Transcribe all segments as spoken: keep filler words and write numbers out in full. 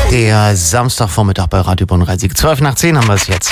Der Samstagvormittag bei Radio Bonn-Rhein-Sieg. zwölf nach zehn haben wir es jetzt.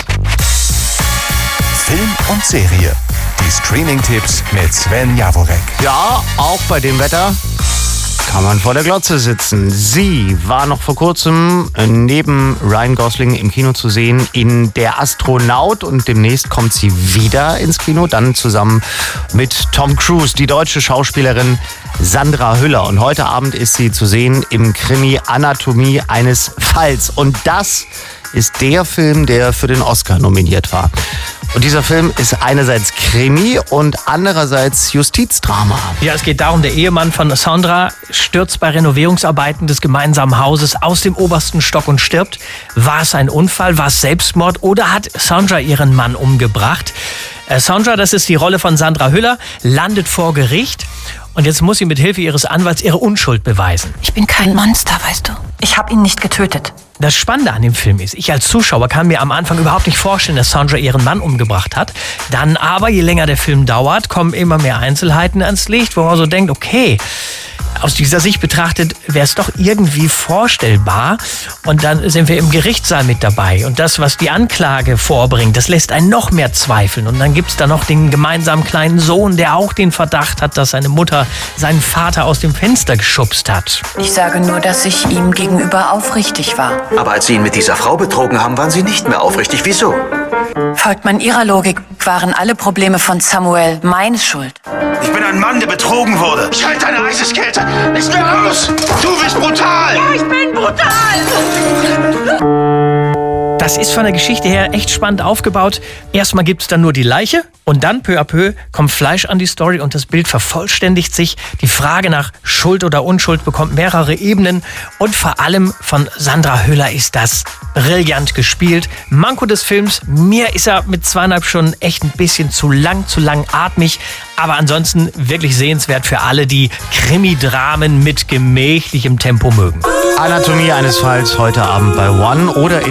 Film und Serie. Die Streaming-Tipps mit Sven Jaworek. Ja, auch bei dem Wetter kann man vor der Glotze sitzen. Sie war noch vor kurzem neben Ryan Gosling im Kino zu sehen in Der Astronaut und demnächst kommt sie wieder ins Kino, dann zusammen mit Tom Cruise, die deutsche Schauspielerin Sandra Hüller. Und heute Abend ist sie zu sehen im Krimi Anatomie eines Falls. Und das ist der Film, der für den Oscar nominiert war. Und dieser Film ist einerseits Krimi und andererseits Justizdrama. Ja, es geht darum, der Ehemann von Sandra stürzt bei Renovierungsarbeiten des gemeinsamen Hauses aus dem obersten Stock und stirbt. War es ein Unfall, war es Selbstmord oder hat Sandra ihren Mann umgebracht? Äh, Sandra, das ist die Rolle von Sandra Hüller, landet vor Gericht und jetzt muss sie mit Hilfe ihres Anwalts ihre Unschuld beweisen. Ich bin kein Monster, weißt du. Ich habe ihn nicht getötet. Das Spannende an dem Film ist, ich als Zuschauer kann mir am Anfang überhaupt nicht vorstellen, dass Sandra ihren Mann umgebracht hat. Dann aber, je länger der Film dauert, kommen immer mehr Einzelheiten ans Licht, wo man so denkt, okay, aus dieser Sicht betrachtet wäre es doch irgendwie vorstellbar. Und dann sind wir im Gerichtssaal mit dabei. Und das, was die Anklage vorbringt, das lässt einen noch mehr zweifeln. Und dann gibt es da noch den gemeinsamen kleinen Sohn, der auch den Verdacht hat, dass seine Mutter seinen Vater aus dem Fenster geschubst hat. Ich sage nur, dass ich ihm gegenüber aufrichtig war. Aber als Sie ihn mit dieser Frau betrogen haben, waren Sie nicht mehr aufrichtig. Wieso? Folgt man Ihrer Logik, waren alle Probleme von Samuel meine Schuld. Ich bin ein Mann, der betrogen wurde. Ich halte deine Eiseskälte. Lass mir raus! Du bist brutal! Ja, ich bin brutal! Das ist von der Geschichte her echt spannend aufgebaut. Erstmal gibt es dann nur die Leiche und dann peu à peu kommt Fleisch an die Story und das Bild vervollständigt sich. Die Frage nach Schuld oder Unschuld bekommt mehrere Ebenen und vor allem von Sandra Hüller ist das brillant gespielt. Manko des Films, mir ist er mit zweieinhalb Stunden echt ein bisschen zu lang, zu langatmig. Aber ansonsten wirklich sehenswert für alle, die Krimi-Dramen mit gemächlichem Tempo mögen. Anatomie eines Falls heute Abend bei One oder